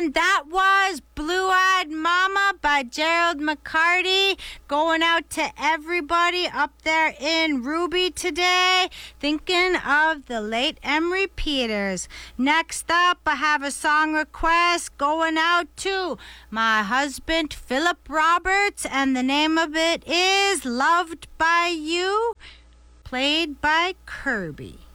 And that was Blue-Eyed Mama by Gerald McCarty, going out to everybody up there in Ruby today, thinking of the late Emery Peters. Next up, I have a song request going out to my husband, Philip Roberts, and the name of it is Loved by You, played by Kirby.